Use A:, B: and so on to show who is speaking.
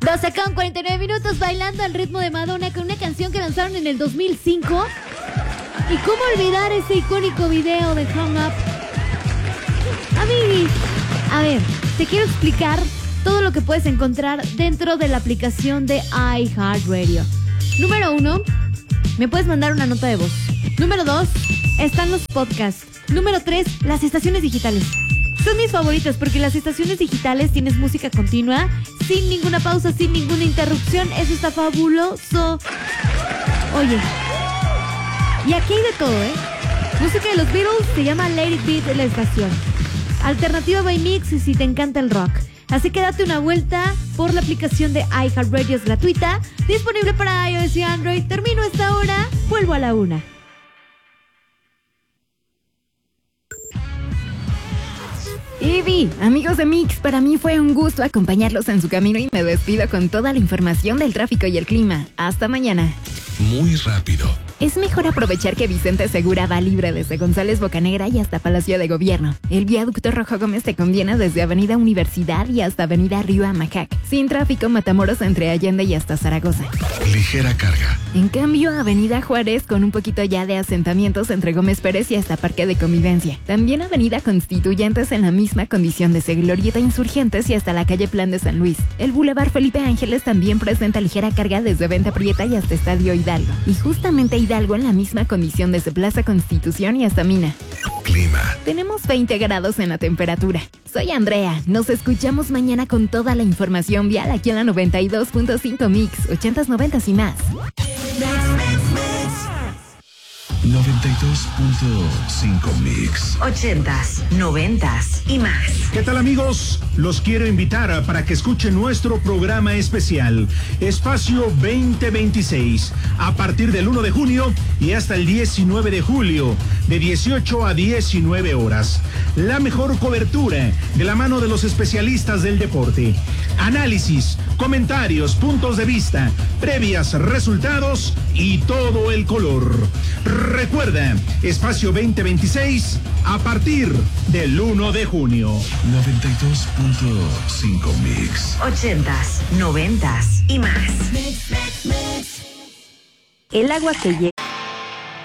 A: 12:49 bailando al ritmo de Madonna con una canción que lanzaron en el 2005. ¿Y cómo olvidar ese icónico video de Hung Up? Amiguis, a ver, te quiero explicar todo lo que puedes encontrar dentro de la aplicación de iHeartRadio. Número 1, me puedes mandar una nota de voz. Número 2, están los podcasts. Número 3, las estaciones digitales. Son mis favoritas porque las estaciones digitales tienes música continua, sin ninguna pausa, sin ninguna interrupción. Eso está fabuloso. Oye, y aquí hay de todo, ¿eh? Música de los Beatles se llama Let It Be de la estación. Alternativa by Mix si te encanta el rock. Así que date una vuelta por la aplicación de iHeartRadio, es gratuita, disponible para iOS y Android. Termino esta hora, vuelvo a la 1.
B: Evi, amigos de Mix, para mí fue un gusto acompañarlos en su camino y me despido con toda la información del tráfico y el clima. Hasta mañana.
C: Muy rápido.
B: Es mejor aprovechar que Vicente Segura va libre desde González Bocanegra y hasta Palacio de Gobierno. El viaducto Rojo Gómez te conviene desde Avenida Universidad y hasta Avenida Río Amajac. Sin tráfico, Matamoros entre Allende y hasta Zaragoza.
C: Ligera carga.
B: En cambio, Avenida Juárez con un poquito ya de asentamientos entre Gómez Pérez y hasta Parque de Convivencia. También Avenida Constituyentes en la misma condición desde Glorieta Insurgentes y hasta la calle Plan de San Luis. El Boulevard Felipe Ángeles también presenta ligera carga desde Venta Prieta y hasta Estadio Hidalgo. Y justamente Hidalgo en la misma condición desde Plaza Constitución y hasta Mina.
C: Clima.
B: Tenemos 20 grados en la temperatura. Soy Andrea. Nos escuchamos mañana con toda la información vial aquí en la 92.5 Mix, 80s, 90s y más.
C: 92.5 Mix.
D: 80s, 90s y más.
E: ¿Qué tal, amigos? Los quiero invitar para que escuchen nuestro programa especial, Espacio 2026, a partir del 1 de junio y hasta el 19 de julio, de 18 a 19 horas. La mejor cobertura de la mano de los especialistas del deporte. Análisis, comentarios, puntos de vista, previas, resultados y todo el color. Recuerda, Espacio 2026 a partir del 1 de junio.
C: 92.5 Mix.
D: 80s, 90s y más.
F: El agua que llega.